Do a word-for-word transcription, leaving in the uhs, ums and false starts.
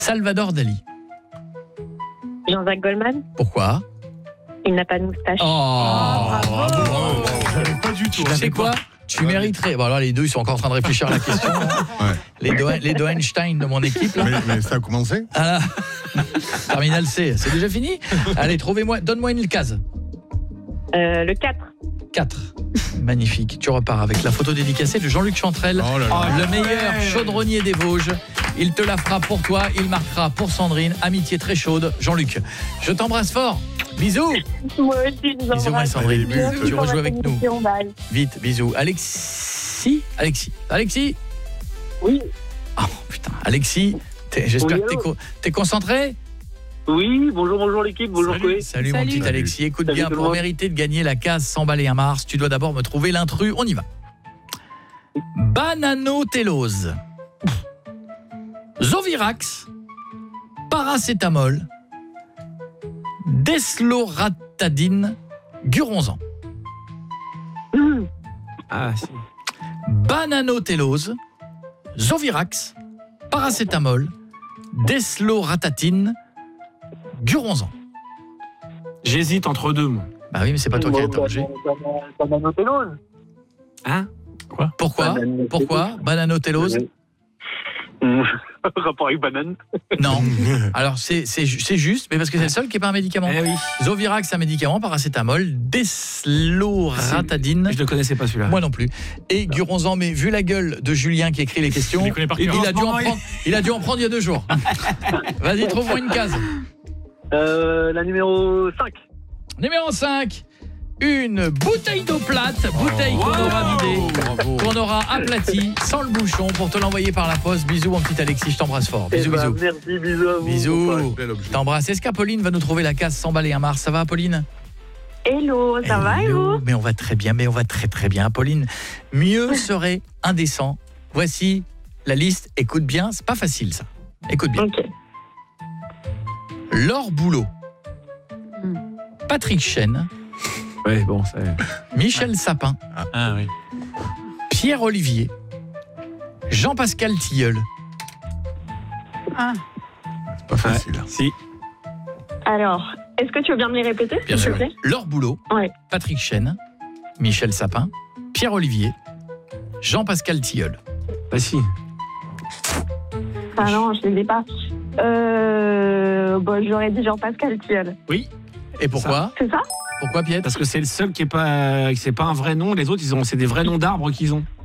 Salvador Dali. Jean-Jacques Goldman. Pourquoi? Il n'a pas de moustache. Oh, Ah, bravo. bravo. J'avais pas du tout. Tu sais quoi? Tu mériterais. Bon, alors les deux, ils sont encore en train de réfléchir à la question. Ouais. Les deux, les deux Einstein de mon équipe. Là. Mais, mais ça a commencé. Ah là. Terminal C, c'est déjà fini? Allez, trouvez-moi, donne-moi une case. Euh, le quatre. quatre. Magnifique. Tu repars avec la photo dédicacée de Jean-Luc Chantrel, Oh là là. le meilleur chaudronnier des Vosges. Il te la fera pour toi, il marquera pour Sandrine. Amitié très chaude. Jean-Luc, je t'embrasse fort. Bisous. Moi aussi, je vous Bisous, ma embrasse. Sandrine. Allez, bisous. Tu rejoues avec nous. Émission, bye. Vite, bisous. Alexis Alexis Alexis Oui, Oh putain, Alexis, t'es- j'espère Oui, que t'es, allô co- t'es concentré. oui, bonjour, bonjour l'équipe, bonjour Salut, Koé. salut, mon Salut. petit Salut. Alexis. Écoute Salut bien, tout le pour monde. mériter de gagner la case cent balles et un Mars, tu dois d'abord me trouver l'intrus. On y va. Bananotellose, Zovirax, paracétamol, desloratadine, guronzan. Ah, si. Bananotellose, Zovirax, paracétamol, desloratadine, guronzan. J'hésite entre deux, moi. Bah oui, mais c'est pas toi qui as interrogé. Bananotellose. Hein? Pourquoi? Bananotellose. Pourquoi? Bananotellose? Rapport avec banane. Non. Alors c'est c'est ju- c'est juste, mais parce que c'est le seul qui est pas un médicament. Eh oui. Zovirax, c'est un médicament, paracétamol, desloratadine. Je ne connaissais pas celui-là. Moi non plus. Et guronzan, mais vu la gueule de Julien qui écrit les questions, Il les connaît par il, cœur. il En a ce dû en moment, prendre, il a dû en prendre il y a deux jours. Vas-y, trouve-moi une case. Euh, la numéro cinq. Numéro cinq. Une bouteille d'eau plate, bouteille qu'on aura vidée, Bravo. qu'on aura aplatie, sans le bouchon, pour te l'envoyer par la poste. Bisous, mon petit Alexis, je t'embrasse fort. Bisous, Eh ben, bisous. Merci, bisous à vous. Bisous. Bel objet. Je t'embrasse. Est-ce qu'Apolline va nous trouver la case cent balles et un Mars? Ça va, Apolline? Hello, ça va et Hello. vous? Mais on va très bien, mais on va très très bien, Apolline. Mieux serait indécent. Voici la liste. Écoute bien, c'est pas facile ça. Écoute bien. Ok. Laure Boulot, Hmm. Patrick Chêne, Ouais, bon, ça. Michel Sapin, Ah oui. Pierre Olivier, Jean-Pascal Tilleul. Ah. C'est pas facile. Si. Alors, est-ce que tu veux bien me les répéter, Bien s'il sûr. te plaît? Laure Boulot, Ouais. Patrick Chêne, Michel Sapin, Pierre Olivier, Jean-Pascal Tilleul. Bah si. Ah non, je les ai pas. Euh, bon, j'aurais dit Jean-Pascal Tilleul. Et pourquoi? C'est ça? Pourquoi, Piet? Parce que c'est le seul qui est pas, c'est pas un vrai nom. Les autres, ils ont, c'est des vrais noms d'arbres qu'ils ont.